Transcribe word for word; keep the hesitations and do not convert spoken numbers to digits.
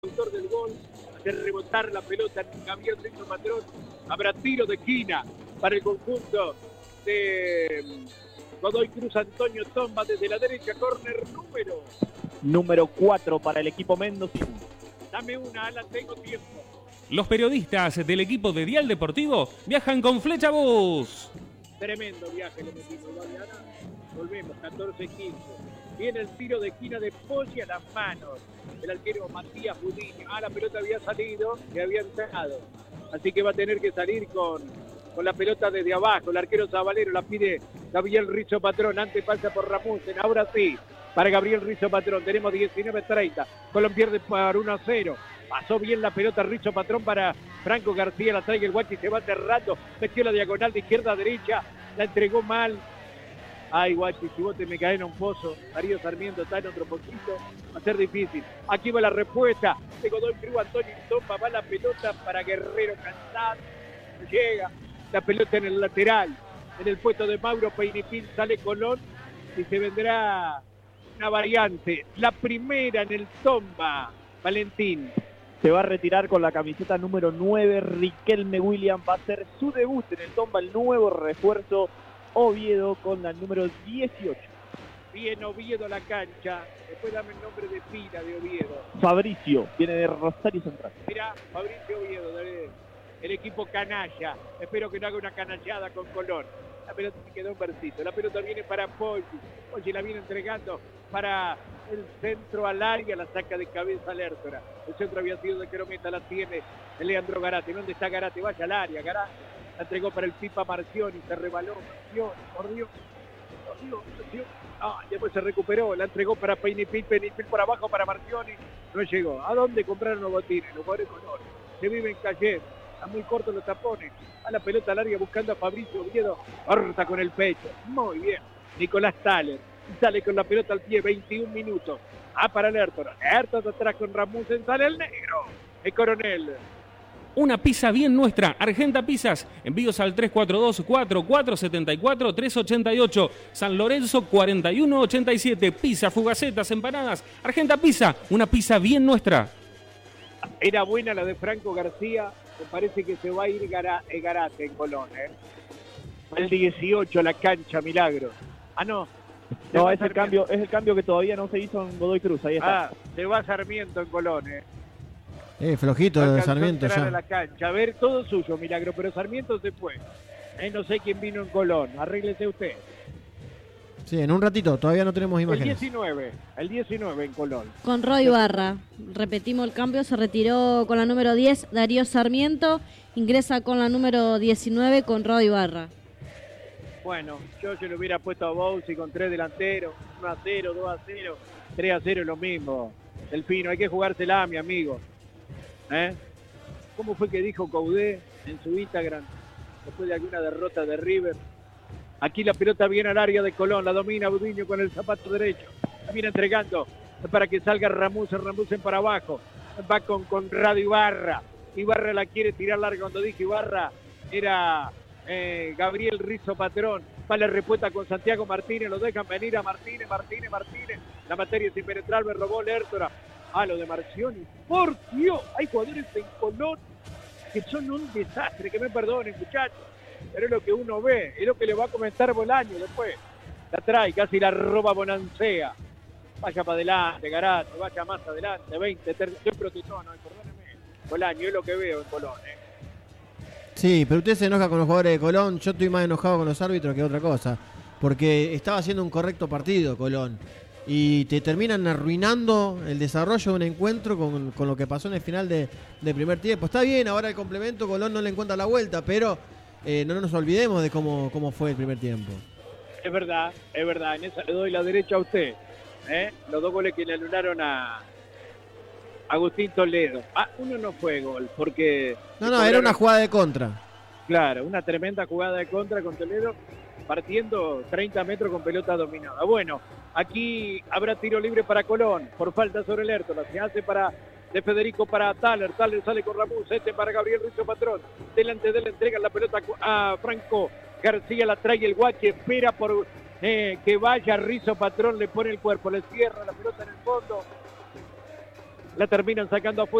autor del gol, hacer rebotar la pelota en Gabriel Rizzo Patrón. Habrá tiro de esquina para el conjunto de Godoy Cruz. Antonio Tomba desde la derecha, córner número número cuatro para el equipo mendocino. Dame una, ala, tengo tiempo. Los periodistas del equipo de Dial Deportivo viajan con Flecha Bus. Tremendo viaje le metimos, volvemos, catorce quince. Viene el tiro de esquina de Poggi a las manos. El arquero Matías Budiño. Ah, la pelota había salido y había entrado. Así que va a tener que salir con, con la pelota desde abajo. El arquero Zabalero la pide Gabriel Rizzo Patrón. Antes pasa por Ramusen. Ahora sí, para Gabriel Rizzo Patrón. Tenemos diecinueve treinta. Colón pierde por uno a cero. Pasó bien la pelota Rizzo Patrón para Franco García. La trae el Guachi, se va cerrando. Metió la diagonal de izquierda a derecha. La entregó mal. Ay, Guachi, si vos te me caes en un pozo, Darío Sarmiento está en otro poquito, va a ser difícil. Aquí va la respuesta de Godoy Cruz, Antonio Tomba, va la pelota para Guerrero, cansado, llega, la pelota en el lateral, en el puesto de Mauro Peinipín, sale Colón y se vendrá una variante, la primera en el Tomba, Valentín. Se va a retirar con la camiseta número nueve, Riquelme William, va a hacer su debut en el Tomba, el nuevo refuerzo Oviedo con la número dieciocho. Bien Oviedo la cancha. Después dame el nombre de pila de Oviedo. Fabricio, viene de Rosario Central. Mira, Fabricio Oviedo, el equipo canalla. Espero que no haga una canallada con Colón. La pelota se quedó un versito. La pelota viene para Poggi. Poggi la viene entregando para el centro al área. La saca de cabeza Lertora. El centro había sido de Querometa. La tiene el Leandro Garate. ¿Dónde está Garate? Vaya al área, Garate. La entregó para el Pipa Marcioni, se rebaló, Marcioni, corrió, corrió, corrió. Ah, después se recuperó, la entregó para Peinipil, Peinipil por abajo para Marcioni, no llegó. ¿A dónde compraron los botines? Los jugadores colores. Se viven cayendo, están muy cortos los tapones. A la pelota larga buscando a Fabricio Oviedo, corta con el pecho. Muy bien, Nicolás Thaler, sale con la pelota al pie, veintiún minutos. Ah, para Lertor, Lertor atrás con Ramusen, sale el negro, el Coronel. Una pizza bien nuestra, Argenta Pizzas, envíos al tres cuatro dos, cuatro cuatro siete cuatro, tres ocho ocho, San Lorenzo cuarenta y uno ochenta y siete, pizza, fugacetas, empanadas, Argenta Pizza, una pizza bien nuestra. Era buena la de Franco García, me parece que se va a ir Gara, eh, Garate en Colón, ¿eh? El dieciocho, la cancha, Milagro. Ah, no. No, es el, cambio, es el cambio que todavía no se hizo en Godoy Cruz, ahí está. Ah, se va Sarmiento en Colón, ¿eh? Eh, flojito de Sarmiento ya. A la cancha. A ver, todo suyo, Milagro, pero Sarmiento se fue. Eh, no sé quién vino en Colón, arréglese usted. Sí, en un ratito, todavía no tenemos imágenes. El diecinueve, el diecinueve en Colón. Con Roy Barra, repetimos el cambio, se retiró con la número diez Darío Sarmiento, ingresa con la número diecinueve con Roy Barra. Bueno, yo se lo hubiera puesto a Bousi con tres delanteros, uno a cero, dos a cero, tres a cero es lo mismo. Delfino, hay que jugársela, mi amigo. ¿Eh? ¿Cómo fue que dijo Caudé en su Instagram después de alguna derrota de River? Aquí la pelota viene al área de Colón, la domina Budiño con el zapato derecho, la viene entregando para que salga Ramusen, Ramusen para abajo, va con, con Radio Ibarra, Ibarra la quiere tirar larga. Cuando dije Ibarra era eh, Gabriel Rizzo Patrón, va la respuesta con Santiago Martínez, lo dejan venir a Martínez, Martínez, Martínez, la materia es impenetrable, robó Lertora. Ah, lo de Marcioni, por Dios, hay jugadores en Colón que son un desastre, que me perdonen, muchachos, pero es lo que uno ve, es lo que le va a comentar Bolaño después. La trae, casi la roba Bonancea. Vaya para adelante, Garate, vaya más adelante, veinte, treinta, estoy protestón, no, perdóneme, Bolaño, es lo que veo en Colón, ¿eh? Sí, pero usted se enoja con los jugadores de Colón, yo estoy más enojado con los árbitros que otra cosa, porque estaba haciendo un correcto partido Colón. Y te terminan arruinando el desarrollo de un encuentro con, con lo que pasó en el final de, de primer tiempo. Está bien, ahora el complemento, Colón no le encuentra la vuelta, pero eh, no nos olvidemos de cómo, cómo fue el primer tiempo. Es verdad, es verdad, en esa le doy la derecha a usted. ¿eh? Los dos goles que le anularon a Agustín Toledo. Ah, uno no fue gol, porque... No, no, era una jugada de contra. Claro, una tremenda jugada de contra con Toledo, partiendo treinta metros con pelota dominada. Bueno, aquí habrá tiro libre para Colón, por falta sobre el Lertora. Se hace para de Federico para Thaler. Thaler sale con Ramus, este para Gabriel Rizzo Patrón. Delante de él entrega la pelota a Franco García, la trae el Guachi, espera por eh, que vaya Rizzo Patrón, le pone el cuerpo, le cierra la pelota en el fondo. La terminan sacando afuera.